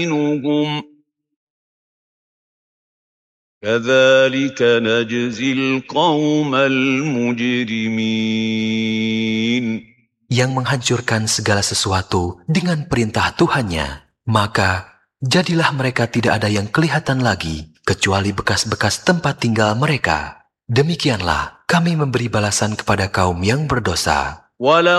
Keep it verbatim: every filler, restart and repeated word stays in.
منهم كذلك نجزي القوم المجرمين. Yang menghancurkan segala sesuatu dengan perintah Tuhannya, maka jadilah mereka tidak ada yang kelihatan lagi, kecuali bekas-bekas tempat tinggal mereka. Demikianlah kami memberi balasan kepada kaum yang berdosa.